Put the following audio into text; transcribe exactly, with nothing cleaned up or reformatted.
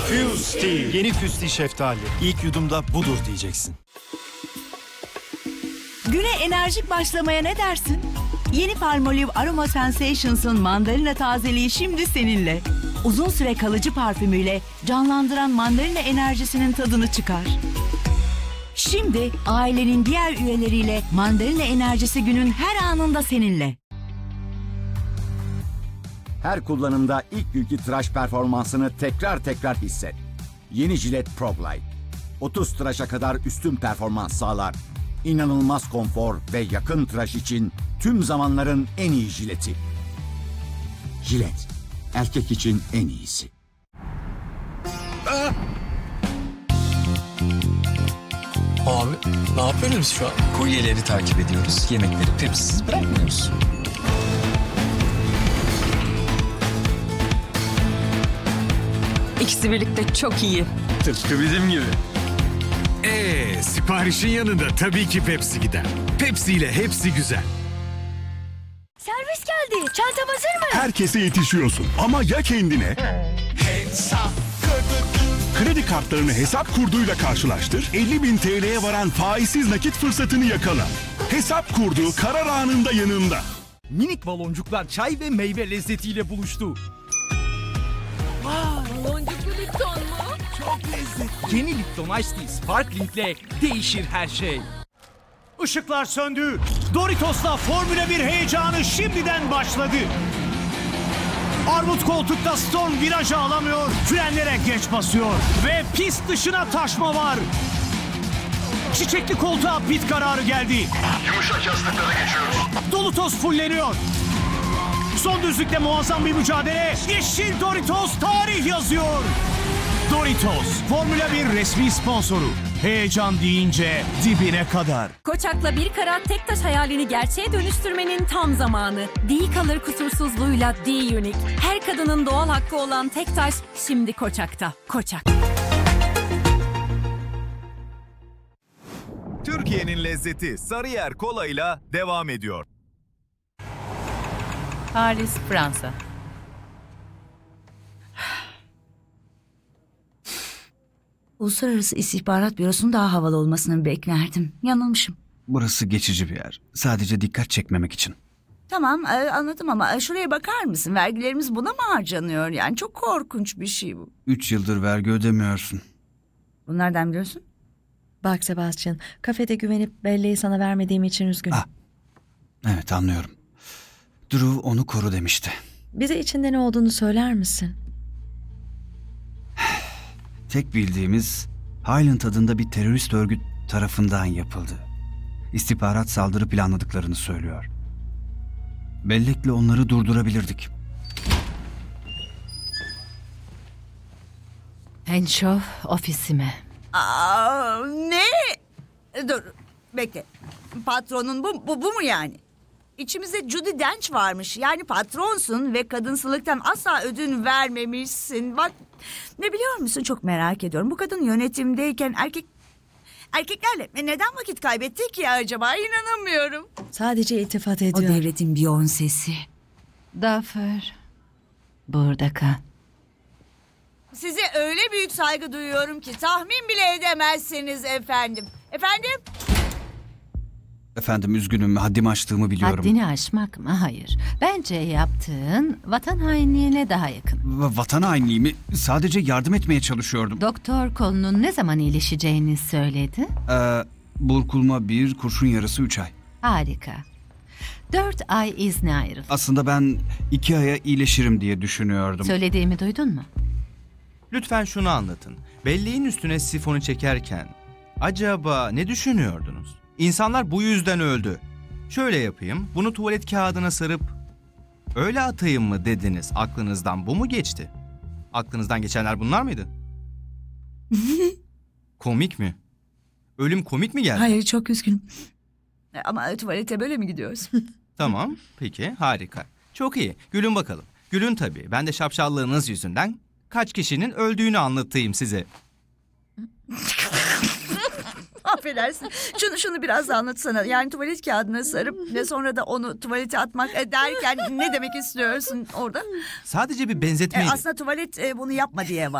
Fusti. Yeni Fusti şeftali. İlk yudumda budur diyeceksin. Güne enerjik başlamaya ne dersin? Yeni Palmolive Aroma Sensations'ın mandalina tazeliği şimdi seninle. Uzun süre kalıcı parfümüyle canlandıran mandalina enerjisinin tadını çıkar. Şimdi ailenin diğer üyeleriyle mandalina enerjisi günün her anında seninle. Her kullanımda ilk günkü tıraş performansını tekrar tekrar hisset. Yeni Gillette Pro Glide. otuz tıraşa kadar üstün performans sağlar. İnanılmaz konfor ve yakın tıraş için tüm zamanların en iyi jileti. Gillette, erkek için en iyisi. Abi ne yapıyoruz biz şu an? Kuryeleri takip ediyoruz. Yemekleri Pepsi'siz bırakmıyoruz. İkisi birlikte çok iyi. Tıpkı bizim gibi. Ee, siparişin yanında tabii ki Pepsi gider. Pepsi ile hepsi güzel. Servis geldi. Çantam hazır mı? Herkese yetişiyorsun ama ya kendine? Kredi kartlarını hesap kurduyla karşılaştır, elli bin T L'ye varan faizsiz nakit fırsatını yakala. Hesap kurdu karar anında yanında. Minik baloncuklar çay ve meyve lezzetiyle buluştu. Baloncuklu Lipton mu? Çok lezzetli. Yeni Lipton Ice Tea Sparkling'le değişir her şey. Işıklar söndü. Doritos'la Formula bir heyecanı şimdiden başladı. Armut koltukta Storm virajı alamıyor, frenlere geç basıyor ve pist dışına taşma var. Çiçekli koltuğa pit kararı geldi. Yumuşak yastıklara geçiyoruz. Dolu toz fulleniyor. Son düzlükte muazzam bir mücadele. Yeşil Doritos tarih yazıyor. Doritos, Formula bir resmi sponsoru. Heyecan deyince dibine kadar. Koçak'la bir karat tek taş hayalini gerçeğe dönüştürmenin tam zamanı. D kalır kusursuzluğuyla D Unique. Her kadının doğal hakkı olan tek taş şimdi Koçak'ta. Koçak. Türkiye'nin lezzeti Sarıyer Kola'yla devam ediyor. Paris, Fransa. Uluslararası İstihbarat Bürosu'nun daha havalı olmasını beklerdim. Yanılmışım. Burası geçici bir yer. Sadece dikkat çekmemek için. Tamam e, anladım ama e, şuraya bakar mısın? Vergilerimiz buna mı harcanıyor? Yani çok korkunç bir şey bu. Üç yıldır vergi ödemiyorsun. Bunu nereden biliyorsun? Bak Sebastian, kafede güvenip belleği sana vermediğim için üzgünüm. Ah, evet anlıyorum. Drew onu koru demişti. Bize içinde ne olduğunu söyler misin? Tek bildiğimiz Highland adında bir terörist örgüt tarafından yapıldı. İstihbarat saldırı planladıklarını söylüyor. Bellekle onları durdurabilirdik. Henshaw ofisime. Aa, ne? Dur bekle. Patronun bu, bu, bu mu yani? İçimizde Judi Dench varmış. Yani patronsun ve kadınsılıktan asla ödün vermemişsin. Bak ne biliyor musun, çok merak ediyorum. Bu kadın yönetimdeyken erkek erkeklerle neden vakit kaybettik ya acaba? İnanamıyorum. Sadece iltifat ediyor. O devletin Beyoncé'si. Duffer, burada kal. Size öyle büyük saygı duyuyorum ki tahmin bile edemezsiniz efendim. Efendim? Efendim üzgünüm, haddimi aştığımı biliyorum. Haddini aşmak mı? Hayır. Bence yaptığın vatan hainliğine daha yakın. Va- Vatan hainliği mi? Sadece yardım etmeye çalışıyordum. Doktor kolunun ne zaman iyileşeceğini söyledi? Ee, burkulma bir, kurşun yarısı üç ay. Harika. Dört ay izne ayrıl. Aslında ben iki aya iyileşirim diye düşünüyordum. Söylediğimi duydun mu? Lütfen şunu anlatın. Belleğin üstüne sifonu çekerken acaba ne düşünüyordunuz? İnsanlar bu yüzden öldü. Şöyle yapayım, bunu tuvalet kağıdına sarıp öyle atayım mı dediniz? Aklınızdan bu mu geçti? Aklınızdan geçenler bunlar mıydı? Komik mi? Ölüm komik mi geldi? Hayır, çok üzgünüm. Ama tuvalete böyle mi gidiyorsun? Tamam, peki, harika. Çok iyi, gülün bakalım. Gülün tabii, ben de şapşallığınız yüzünden kaç kişinin öldüğünü anlatayım size. Affedersin. Şunu şunu biraz da anlatsana. Yani tuvalet kağıdına sarıp ve sonra da onu tuvalete atmak derken ne demek istiyorsun orada? Sadece bir benzetmeydi. E, aslında tuvalet e, bunu yapma diye var.